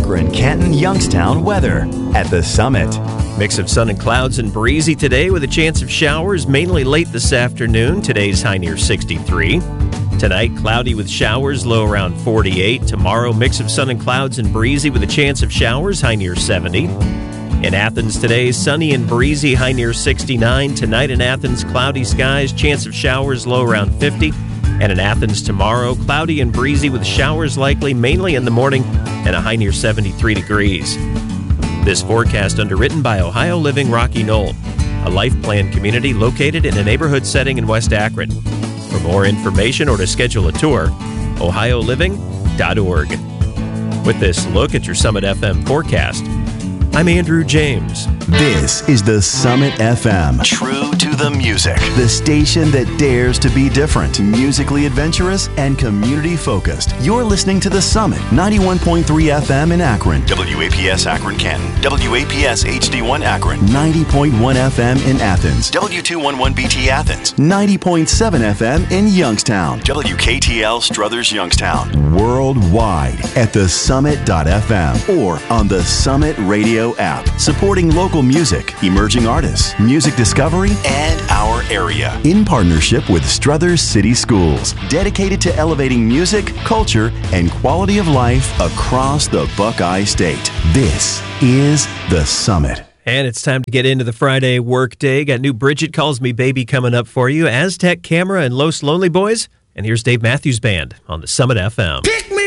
Akron, Canton, Youngstown weather at the Summit. Mix of sun and clouds and breezy today with a chance of showers mainly late this afternoon. Today's high near 63. Tonight, cloudy with showers, low around 48. Tomorrow, mix of sun and clouds and breezy with a chance of showers, high near 70. In Athens today, sunny and breezy, high near 69. Tonight in Athens, cloudy skies, chance of showers, low around 50. And in Athens tomorrow, cloudy and breezy with showers likely mainly in the morning and a high near 73 degrees. This forecast underwritten by Ohio Living Rocky Knoll, a life plan community located in a neighborhood setting in West Akron. For more information or to schedule a tour, ohioliving.org. With this look at your Summit FM forecast, I'm Andrew James. This is the Summit FM. True to the music. The station that dares to be different, musically adventurous, and community-focused. You're listening to the Summit, 91.3 FM in Akron. WAPS Akron, Canton. WAPS HD1 Akron. 90.1 FM in Athens. W211BT Athens. 90.7 FM in Youngstown. WKTL Struthers, Youngstown. Worldwide at thesummit.fm or on the Summit Radio app, supporting local music, emerging artists, music discovery, and our area. In partnership with Struthers City Schools, dedicated to elevating music, culture, and quality of life across the Buckeye State. This is the Summit. And it's time to get into the Friday workday. Got new Bridget Calls Me Baby coming up for you, Aztec Camera and Los Lonely Boys. And here's Dave Matthews Band on the Summit FM. Pick me